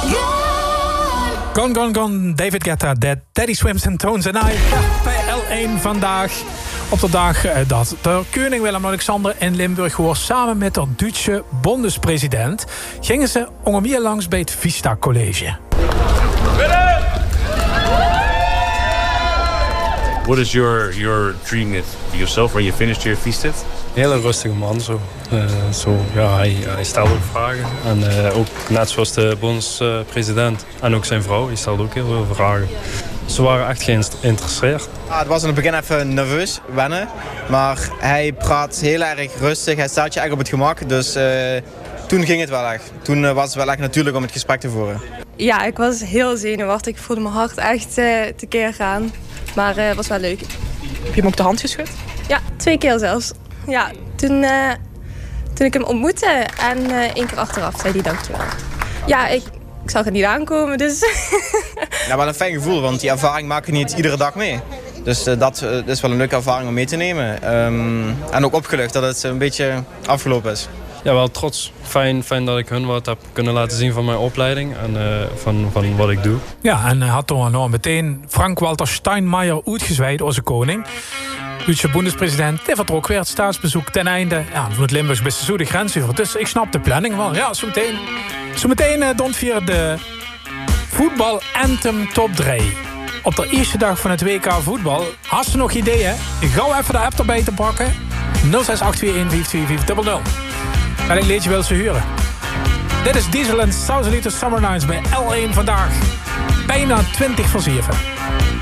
Gone, gone, gone. David Guetta, Daddy Swims and Tones and I. Bij L1 vandaag. Op de dag dat de koning Willem-Alexander in Limburg was samen met de Duitse bondespresident gingen ze ongeveer langs bij het Vista College. What is your dream with yourself when you finished your Vista? Hele rustige man zo. Hij stelt ook vragen. En ook net zoals de bondspresident en ook zijn vrouw, die stelde ook heel veel vragen. Ze waren echt geïnteresseerd. Het was in het begin even nerveus, wennen. Maar hij praat heel erg rustig, hij staat je echt op het gemak. Dus toen ging het wel echt. Toen was het wel echt natuurlijk om het gesprek te voeren. Ja, ik was heel zenuwachtig. Ik voelde mijn hart echt tekeer gaan. Maar het was wel leuk. Heb je hem ook de hand geschud? Ja, 2 keer zelfs. Ja, toen ik hem ontmoette en 1 keer achteraf zei hij dankjewel. Ja, ik zag het niet aankomen, dus... Ja, wel een fijn gevoel, want die ervaring maak je niet iedere dag mee. Dus dat is wel een leuke ervaring om mee te nemen. En ook opgelucht dat het een beetje afgelopen is. Ja, wel trots. Fijn dat ik hun wat heb kunnen laten zien van mijn opleiding en van wat ik doe. Ja, en hij had toen nog meteen Frank-Walter Steinmeier uitgezweid, onze koning. Duitse bondespresident, die vertrok weer het staatsbezoek ten einde. Ja, van het Limburgs best zo de grens over. Dus ik snap de planning wel. Ja, zometeen dan via de voetbal anthem top 3. Op de eerste dag van het WK voetbal. Hast je nog ideeën? Gauw even de app erbij te pakken. 068215250. En ik leed je wel ze huren. Dit is Diesel en Thousand Liters Summer Nights bij L1 vandaag. Bijna 20 voor 7.